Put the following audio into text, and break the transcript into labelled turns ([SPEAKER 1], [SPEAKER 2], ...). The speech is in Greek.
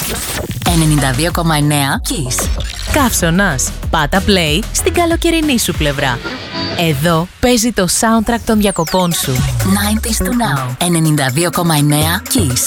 [SPEAKER 1] 92,9 Kiss.
[SPEAKER 2] Καύσωνας. Πάτα play στην καλοκαιρινή σου πλευρά. Εδώ παίζει το soundtrack των διακοπών σου.
[SPEAKER 1] 90s to now. 92,9 Kiss.